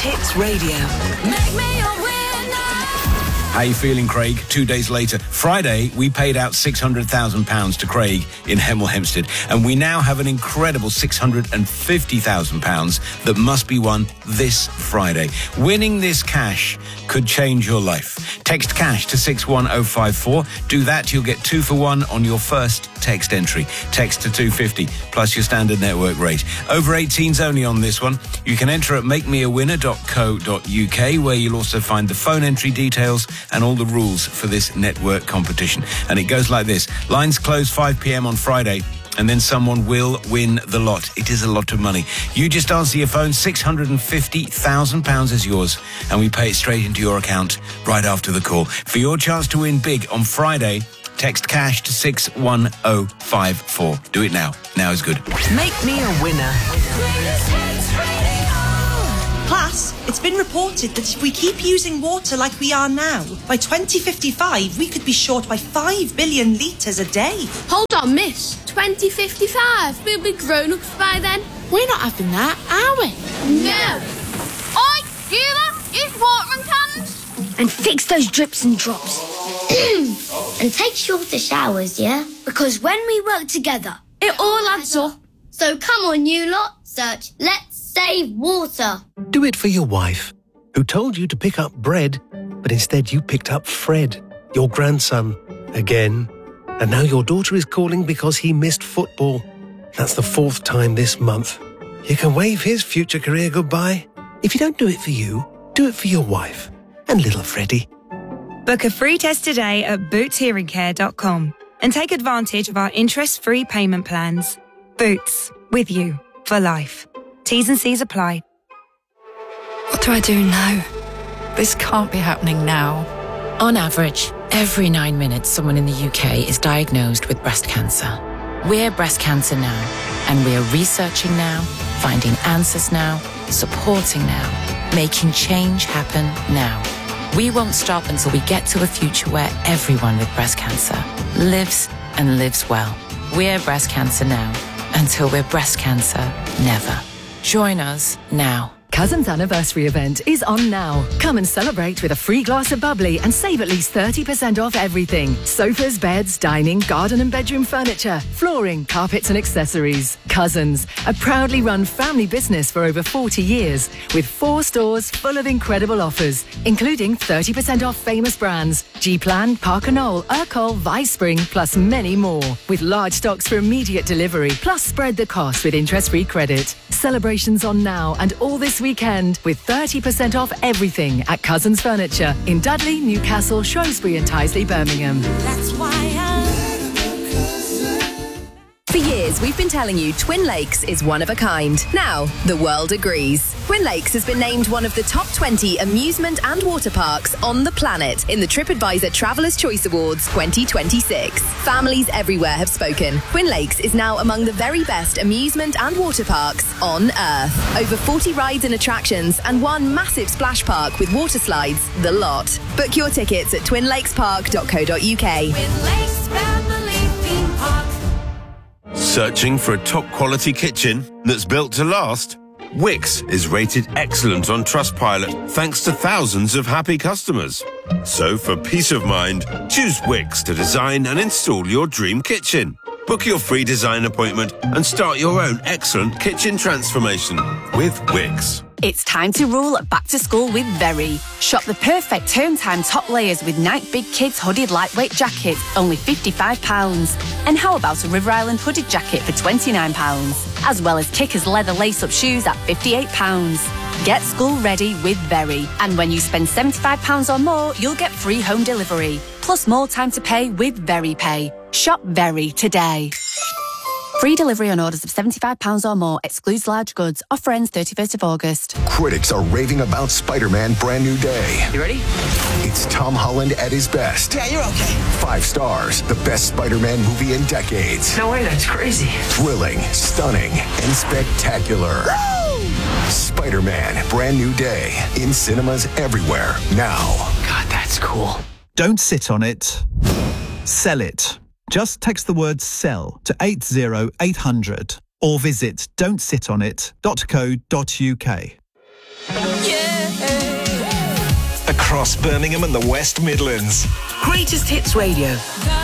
Hits Radio. Make me a winner. How you feeling, Craig? 2 days later, Friday, we paid out £600,000 to Craig in Hemel Hempstead, and we now have an incredible £650,000 that must be won this Friday. Winning this cash could change your life. Text cash to 61054. Do that, you'll get 2 for 1 on your first text entry. Text to 250 plus your standard network rate. Over 18s only on this one. You can enter at makmeawinner.co.uk, where you'll also find the phone entry details and all the rules for this network competition. And it goes like this. Lines close 5 p.m. on Friday, and then someone will win the lot. It is a lot of money. You just answer your phone, £650,000 is yours, and we pay it straight into your account right after the call. For your chance to win big on Friday, text cash to 61054. Do it now. Now is good. Make me a winner. Class, it's been reported that if we keep using water like we are now, by 2055 we could be short by 5 billion litres a day. Hold on, miss. 2055? We'll be grown-ups by then. We're not having that, are we? No. Oi, hear that? Use watering cans. And fix those drips and drops. And take shorter showers, yeah? Because when we work together, it all adds up. So come on, you lot. Search Let's Save Water. Do it for your wife, who told you to pick up bread, but instead you picked up Fred, your grandson, again. And now your daughter is calling because he missed football. That's the 4th time this month. You can wave his future career goodbye. If you don't do it for you, do it for your wife and little Freddie. Book a free test today at bootshearingcare.com and take advantage of our interest-free payment plans. Boots, with you for life. T's and C's apply. What do I do now? This can't be happening now. On average, every 9 minutes someone in the UK is diagnosed with breast cancer. We're Breast Cancer Now, and we're researching now, finding answers now, supporting now, making change happen now. We won't stop until we get to a future where everyone with breast cancer lives and lives well. We're Breast Cancer Now, until we're breast cancer never. Join us now. Cousins Anniversary event is on now. Come and celebrate with a free glass of bubbly and save at least 30% off everything. Sofas, beds, dining, garden and bedroom furniture, flooring, carpets and accessories. Cousins, a proudly run family business for over 40 years with 4 stores full of incredible offers, including 30% off famous brands, G-Plan, Parker Knoll, Urcol, Vice-Spring, plus many more. With large stocks for immediate delivery, plus spread the cost with interest-free credit. Celebrations on now and all this weekend with 30% off everything at Cousins Furniture in Dudley, Newcastle, Shrewsbury and Tyseley, Birmingham. That's why For years, we've been telling you Twin Lakes is one of a kind. Now, the world agrees. Twin Lakes has been named one of the top 20 amusement and water parks on the planet in the TripAdvisor Traveller's Choice Awards 2026. Families everywhere have spoken. Twin Lakes is now among the very best amusement and water parks on Earth. Over 40 rides and attractions and one massive splash park with water slides, the lot. Book your tickets at twinlakespark.co.uk. Twin Lakes Family Theme Park. Searching for a top-quality kitchen that's built to last? Wix is rated excellent on Trustpilot thanks to thousands of happy customers. So for peace of mind, choose Wix to design and install your dream kitchen. Book your free design appointment and start your own excellent kitchen transformation with Wix. It's time to roll back to school with Very. Shop the perfect term time top layers with Nike Big Kids hooded lightweight jackets, only £55. And how about a River Island hooded jacket for £29? As well as Kickers leather lace-up shoes at £58. Get school ready with Very. And when you spend £75 or more, you'll get free home delivery. Plus more time to pay with Very Pay. Shop Very today. Free delivery on orders of £75 or more. Excludes large goods. Offer ends 31st of August. Critics are raving about Spider-Man Brand New Day. You ready? It's Tom Holland at his best. Yeah, you're okay. 5 stars. The best Spider-Man movie in decades. No way, that's crazy. Thrilling, stunning, and spectacular. Woo! Spider-Man Brand New Day. In cinemas everywhere. Now. God, that's cool. Don't sit on it. Sell it. Just text the word SELL to 80800 or visit don'tsitonit.co.uk. Across Birmingham and the West Midlands. Greatest Hits Radio.